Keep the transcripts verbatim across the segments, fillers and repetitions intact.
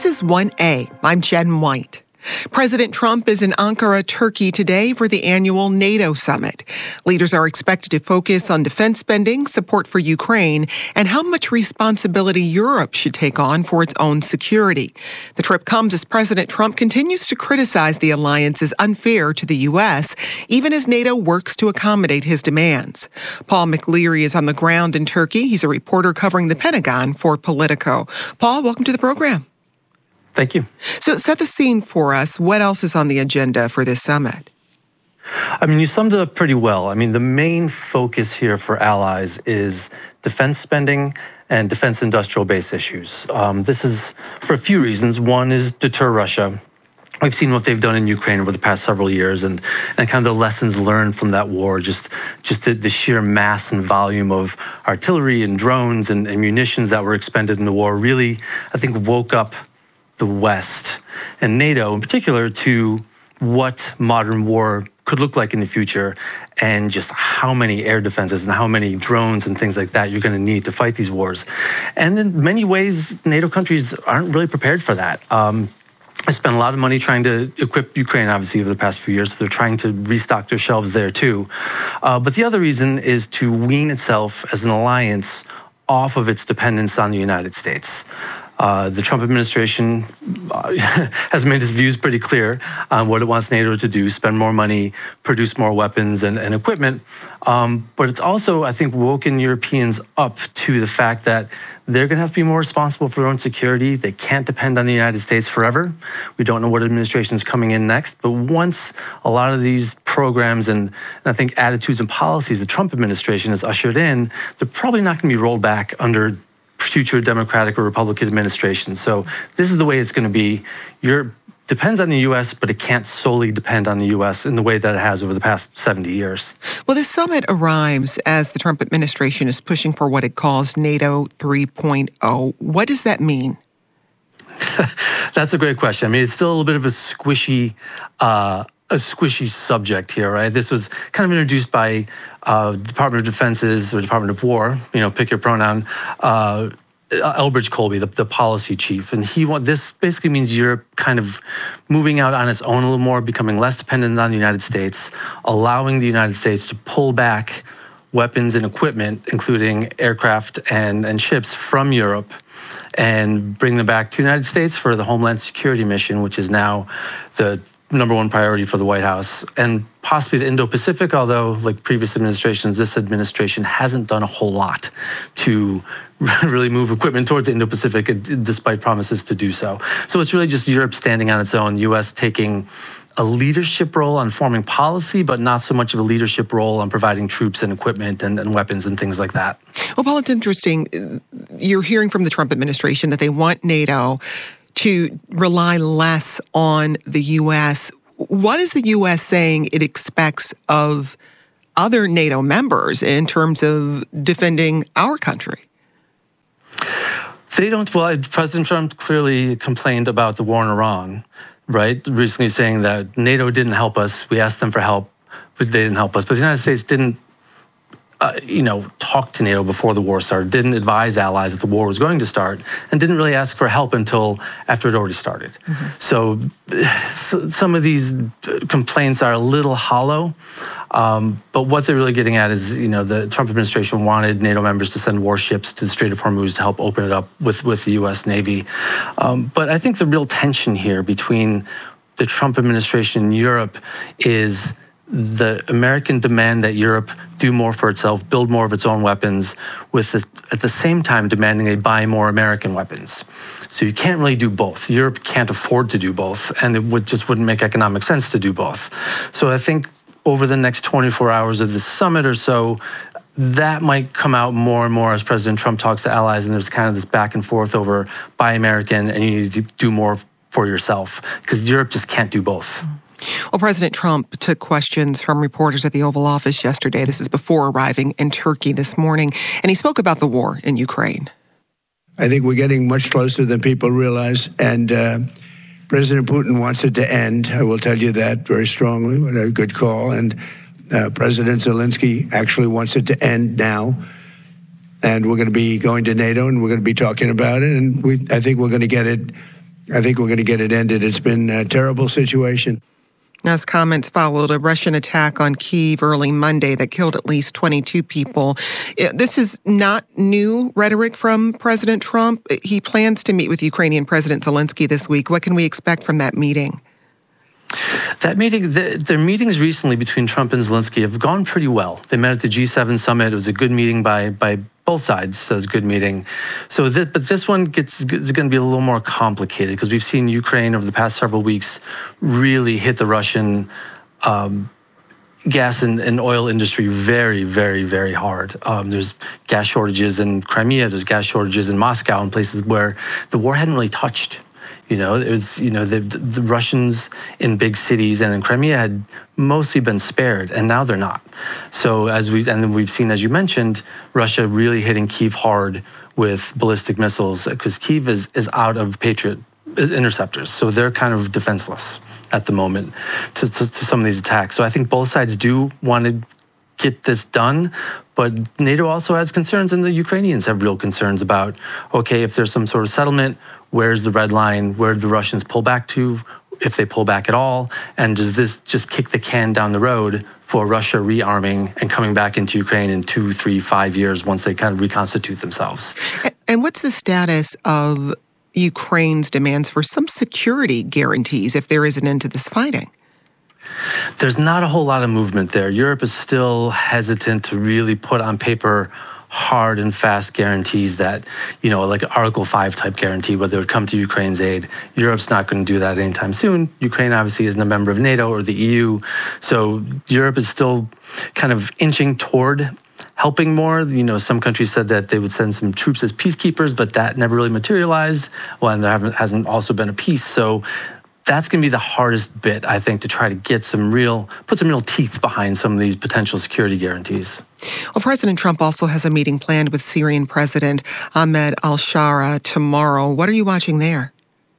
This is one A. I'm Jen White. President Trump is in Ankara, Turkey today for the annual NATO summit. Leaders are expected to focus on defense spending, support for Ukraine, and how much responsibility Europe should take on for its own security. The trip comes as President Trump continues to criticize the alliance as unfair to the U S, even as NATO works to accommodate his demands. Paul McLeary is on the ground in Turkey. He's a reporter covering the Pentagon for Politico. Paul, welcome to the program. Thank you. So set the scene for us. What else is on the agenda for this summit? I mean, you summed it up pretty well. I mean, the main focus here for allies is defense spending and defense industrial base issues. Um, this is for a few reasons. One is deter Russia. We've seen what they've done in Ukraine over the past several years and, and kind of the lessons learned from that war, just, just the, the sheer mass and volume of artillery and drones and, and munitions that were expended in the war really, I think, woke up the West and NATO in particular to what modern war could look like in the future and just how many air defenses and how many drones and things like that you're going to need to fight these wars. And in many ways, NATO countries aren't really prepared for that. Um, I spent a lot of money trying to equip Ukraine, obviously, over the past few years. So they're trying to restock their shelves there, too. Uh, but the other reason is to wean itself as an alliance off of its dependence on the United States. Uh, the Trump administration uh, has made its views pretty clear on what it wants NATO to do, spend more money, produce more weapons and, and equipment. Um, but it's also, I think, woken Europeans up to the fact that they're going to have to be more responsible for their own security. They can't depend on the United States forever. We don't know what administration is coming in next. But once a lot of these programs and, and I think attitudes and policies the Trump administration has ushered in, they're probably not going to be rolled back under future Democratic or Republican administration. So this is the way it's going to be. Europe depends on the U S, but it can't solely depend on the U S in the way that it has over the past seventy years. Well, this summit arrives as the Trump administration is pushing for what it calls NATO three point oh. What does that mean? That's a great question. I mean, it's still a little bit of a squishy uh, a squishy subject here, right? This was kind of introduced by uh, Department of Defense's or Department of War, you know, pick your pronoun, uh, Elbridge Colby, the, the policy chief. And he want, this basically means Europe kind of moving out on its own a little more, becoming less dependent on the United States, allowing the United States to pull back weapons and equipment, including aircraft and, and ships from Europe, and bring them back to the United States for the Homeland Security mission, which is now the number one priority for the White House, and possibly the Indo-Pacific, although like previous administrations, this administration hasn't done a whole lot to really move equipment towards the Indo-Pacific despite promises to do so. So it's really just Europe standing on its own, U S taking a leadership role on forming policy, but not so much of a leadership role on providing troops and equipment and, and weapons and things like that. Well, Paul, it's interesting. You're hearing from the Trump administration that they want NATO to rely less on the U S. What is the U S saying it expects of other NATO members in terms of defending our country? They don't, well, President Trump clearly complained about the war in Iran, right? Recently saying that NATO didn't help us. We asked them for help, but they didn't help us. But the United States didn't Uh, you know, talked to NATO before the war started, didn't advise allies that the war was going to start, and didn't really ask for help until after it already started. Mm-hmm. So, so some of these complaints are a little hollow, um, but what they're really getting at is, you know, the Trump administration wanted NATO members to send warships to the Strait of Hormuz to help open it up with, with the U S Navy. Um, but I think the real tension here between the Trump administration and Europe is the American demand that Europe do more for itself, build more of its own weapons, with the, at the same time demanding they buy more American weapons. So you can't really do both. Europe can't afford to do both, and it would just wouldn't make economic sense to do both. So I think over the next twenty-four hours of this summit or so, that might come out more and more as President Trump talks to allies, and there's kind of this back and forth over buy American and you need to do more for yourself, because Europe just can't do both. Well, President Trump took questions from reporters at the Oval Office yesterday. This is before arriving in Turkey this morning, and he spoke about the war in Ukraine. I think we're getting much closer than people realize, and uh, President Putin wants it to end. I will tell you that very strongly. What a good call. And uh, President Zelensky actually wants it to end now. And we're going to be going to NATO, and we're going to be talking about it. And we, I think we're going to get it I think we're going to get it ended. It's been a terrible situation. As comments followed a Russian attack on Kyiv early Monday that killed at least twenty-two people. This is not new rhetoric from President Trump. He plans to meet with Ukrainian President Zelensky this week. What can we expect from that meeting? That meeting, the, their meetings recently between Trump and Zelensky have gone pretty well. They met at the G seven summit. It was a good meeting by by both sides. So it was a good meeting. So, this, but this one gets is going to be a little more complicated because we've seen Ukraine over the past several weeks really hit the Russian um, gas and, and oil industry very, very, very hard. Um, there's gas shortages in Crimea. There's gas shortages in Moscow and places where the war hadn't really touched. You know, it was, you know, the, the Russians in big cities and in Crimea had mostly been spared, and now they're not. So as we, and then we've seen, as you mentioned, Russia really hitting Kyiv hard with ballistic missiles because Kyiv is, is out of Patriot interceptors. So they're kind of defenseless at the moment to, to, to some of these attacks. So I think both sides do want to get this done, but NATO also has concerns, and the Ukrainians have real concerns about, okay, if there's some sort of settlement, where's the red line? Where do the Russians pull back to, if they pull back at all? And does this just kick the can down the road for Russia rearming and coming back into Ukraine in two, three, five years once they kind of reconstitute themselves? And what's the status of Ukraine's demands for some security guarantees if there is an end to this fighting? There's not a whole lot of movement there. Europe is still hesitant to really put on paper hard and fast guarantees that, you know, like an Article five type guarantee, whether it would come to Ukraine's aid. Europe's not going to do that anytime soon. Ukraine obviously isn't a member of NATO or the E U. So Europe is still kind of inching toward helping more. You know, some countries said that they would send some troops as peacekeepers, but that never really materialized. Well, and there haven't, hasn't also been a peace. So that's going to be the hardest bit, I think, to try to get some real, put some real teeth behind some of these potential security guarantees. Well, President Trump also has a meeting planned with Syrian President Ahmed al-Shara tomorrow. What are you watching there?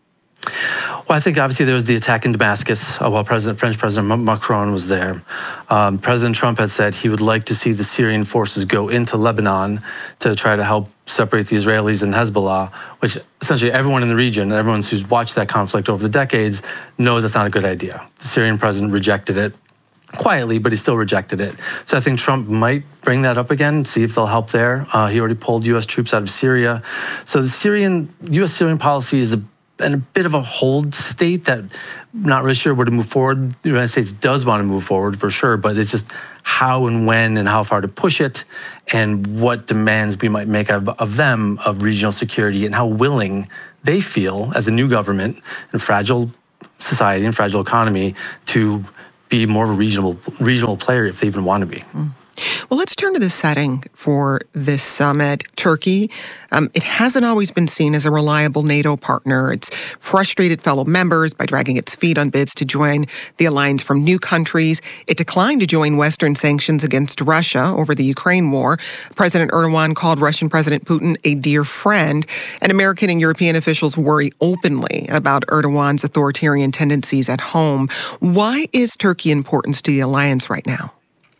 Well, I think obviously there was the attack in Damascus uh, while President, French President Macron was there. Um, President Trump has said he would like to see the Syrian forces go into Lebanon to try to help separate the Israelis and Hezbollah, which essentially everyone in the region, everyone who's watched that conflict over the decades, knows that's not a good idea. The Syrian president rejected it quietly, but he still rejected it. So I think Trump might bring that up again, see if they'll help there. Uh, he already pulled U S troops out of Syria. So the Syrian, U S Syrian policy is a in a bit of a hold state that not really sure where to move forward. The United States does want to move forward for sure, but it's just how and when and how far to push it and what demands we might make of, of them of regional security and how willing they feel as a new government and fragile society and fragile economy to be more of a regional, regional player if they even want to be. Mm. Well, let's turn to the setting for this summit. Turkey, um, it hasn't always been seen as a reliable NATO partner. It's frustrated fellow members by dragging its feet on bids to join the alliance from new countries. It declined to join Western sanctions against Russia over the Ukraine war. President Erdogan called Russian President Putin a dear friend, and American and European officials worry openly about Erdogan's authoritarian tendencies at home. Why is Turkey important to the alliance right now?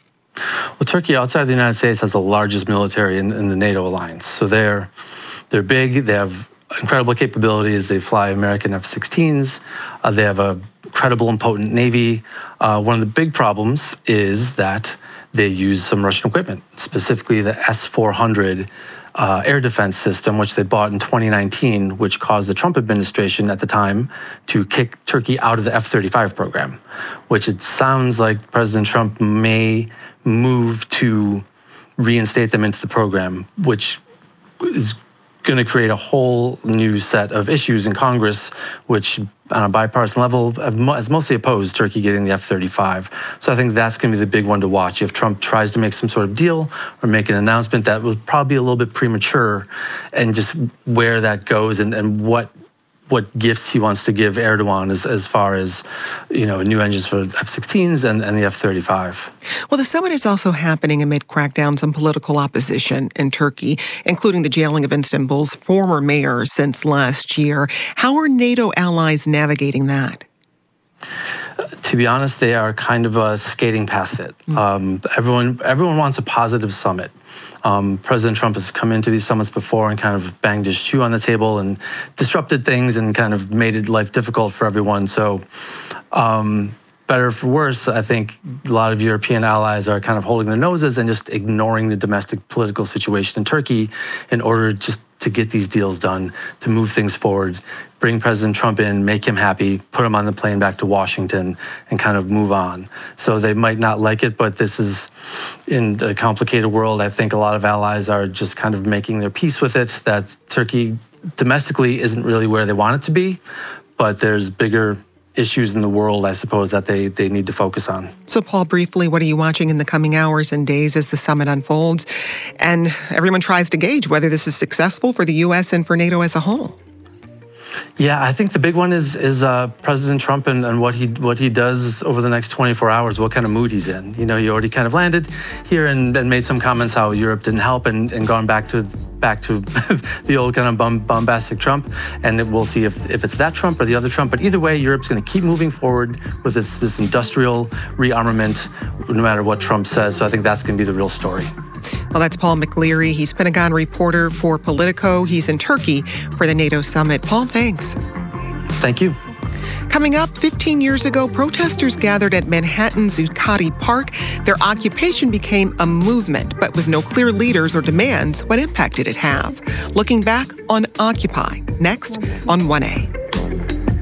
Well, Turkey, outside of the United States, has the largest military in, in the NATO alliance. So they're they're big. They have incredible capabilities. They fly American F sixteens. Uh, they have a credible and potent navy. Uh, one of the big problems is that they use some Russian equipment, specifically the S four hundred uh, air defense system, which they bought in twenty nineteen, which caused the Trump administration at the time to kick Turkey out of the F thirty-five program, which it sounds like President Trump may move to reinstate them into the program, which is going to create a whole new set of issues in Congress, which on a bipartisan level has mostly opposed Turkey getting the F thirty-five. So I think that's going to be the big one to watch. If Trump tries to make some sort of deal or make an announcement, that will probably be a little bit premature, and just where that goes and, and what what gifts he wants to give Erdogan as, as far as, you know, new engines for F sixteens and, and the F thirty-five. Well, the summit is also happening amid crackdowns on political opposition in Turkey, including the jailing of Istanbul's former mayor since last year. How are NATO allies navigating that? To be honest, they are kind of uh, skating past it. Um, everyone, everyone wants a positive summit. Um, President Trump has come into these summits before and kind of banged his shoe on the table and disrupted things and kind of made it life difficult for everyone. So, um, better for worse, I think a lot of European allies are kind of holding their noses and just ignoring the domestic political situation in Turkey in order just to get these deals done, to move things forward, bring President Trump in, make him happy, put him on the plane back to Washington, and kind of move on. So they might not like it, but this is, in a complicated world, I think a lot of allies are just kind of making their peace with it, that Turkey domestically isn't really where they want it to be, but there's bigger issues in the world, I suppose, that they, they need to focus on. So, Paul, briefly, what are you watching in the coming hours and days as the summit unfolds? And everyone tries to gauge whether this is successful for the U S and for NATO as a whole. Yeah, I think the big one is is uh, President Trump and, and what he what he does over the next twenty-four hours, what kind of mood he's in. You know, he already kind of landed here and, and made some comments how Europe didn't help and, and gone back to back to the old kind of bomb, bombastic Trump. And it, we'll see if, if it's that Trump or the other Trump. But either way, Europe's going to keep moving forward with this, this industrial rearmament, no matter what Trump says. So I think that's going to be the real story. Well, that's Paul McLeary. He's Pentagon reporter for Politico. He's in Turkey for the NATO summit. Paul, thanks. Thank you. Coming up, fifteen years ago, protesters gathered at Manhattan's Zuccotti Park. Their occupation became a movement, but with no clear leaders or demands, what impact did it have? Looking back on Occupy, next on one A.